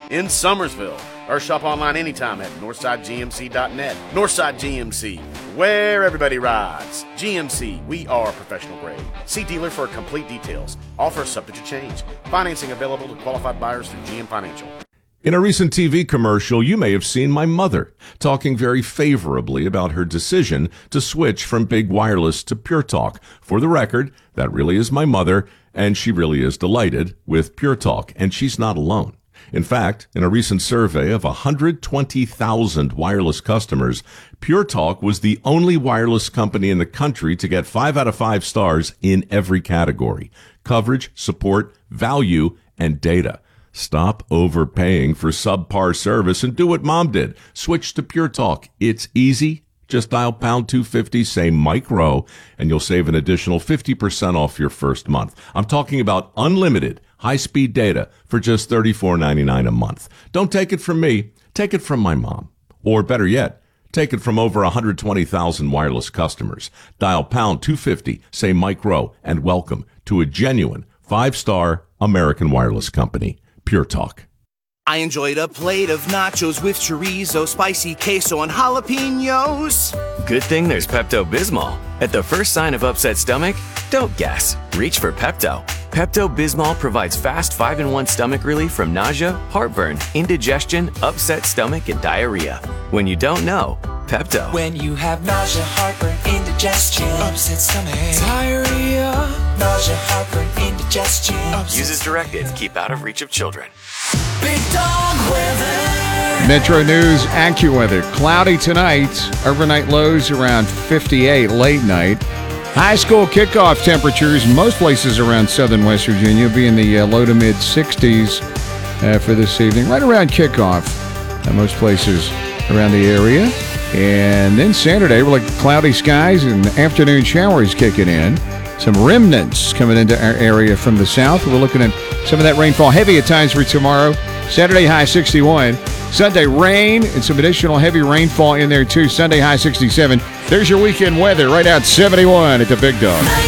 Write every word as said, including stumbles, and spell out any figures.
in Summersville, or shop online anytime at northside g m c dot net. Northside G M C, where everybody rides. G M C, we are professional grade. See dealer for complete details. Offer subject to change. Financing available to qualified buyers through G M Financial. In a recent T V commercial, you may have seen my mother talking very favorably about her decision to switch from big wireless to Pure Talk. For the record, that really is my mother, and she really is delighted with Pure Talk, and she's not alone. In fact, in a recent survey of one hundred twenty thousand wireless customers, Pure Talk was the only wireless company in the country to get five out of five stars in every category: coverage, support, value, and data. Stop overpaying for subpar service and do what Mom did. Switch to Pure Talk. It's easy. Just dial pound two fifty, say Mike Rowe, and you'll save an additional fifty percent off your first month. I'm talking about unlimited high-speed data for just thirty-four ninety-nine a month. Don't take it from me. Take it from my mom. Or better yet, take it from over one hundred twenty thousand wireless customers. Dial pound two fifty, say Mike Rowe, and welcome to a genuine five-star American wireless company. Pure Talk. I enjoyed a plate of nachos with chorizo, spicy queso, and jalapenos. Good thing there's Pepto-Bismol. At the first sign of upset stomach, don't guess. Reach for Pepto. Pepto-Bismol provides fast five in one stomach relief from nausea, heartburn, indigestion, upset stomach, and diarrhea. When you don't know, Pepto. When you have nausea, heartburn, indigestion, upset stomach, diarrhea, nausea, heartburn, indigestion. Use as directed. Keep out of reach of children. Big dog weather. Metro News AccuWeather. Cloudy tonight. Overnight lows around fifty-eight. Late night. High school kickoff temperatures most places around southern West Virginia will be in the uh, low to mid sixties uh, for this evening. Right around kickoff. Uh, most places around the area. And then Saturday, we're looking at cloudy skies and afternoon showers kicking in. Some remnants coming into our area from the south. We're looking at some of that rainfall heavy at times for tomorrow. Saturday high sixty-one. Sunday rain and some additional heavy rainfall in there too. Sunday high sixty-seven. There's your weekend weather right out seventy-one at the Big Dog.